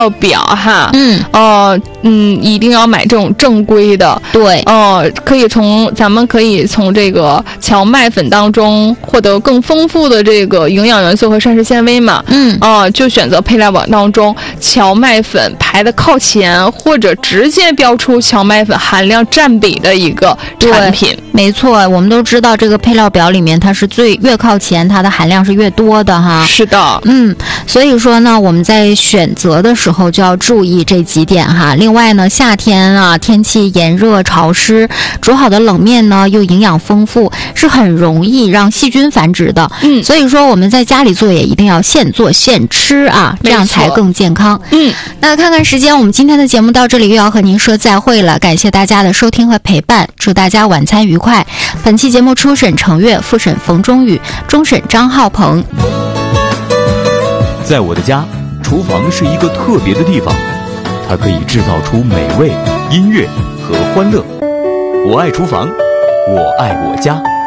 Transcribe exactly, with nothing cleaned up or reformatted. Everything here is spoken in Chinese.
表哈， 嗯， 呃，嗯，一定要买这种正规的， 对， 呃，可以从咱们可以从这个荞麦粉当中获得更丰富的这个营养元素和膳食纤维嘛， 嗯， 呃，就选择配料表当中荞麦粉排的靠前，或者直接标出荞麦粉含量占比的一个产品。 没错，我们都知道这个配料表里面它是最越靠前，它的含量是越多的哈。 是的， 嗯，所以说呢，我们在选择的时候就要注意这几点哈。另外呢，夏天啊，天气炎热潮湿，煮好的冷面呢又营养丰富，是很容易让细菌繁殖的。 嗯， 所以说我们在家里做也一定要现做现吃啊，这样才更健康。 嗯， 那看看时间，我们今天的节目到这里又要和您说再会了，感谢大家的收听和陪伴，祝大家晚餐愉快。本期节目初审程月，复审冯中宇，终审张浩鹏。 在我的家，厨房是一个特别的地方，它可以制造出美味、音乐和欢乐。我爱厨房，我爱我家。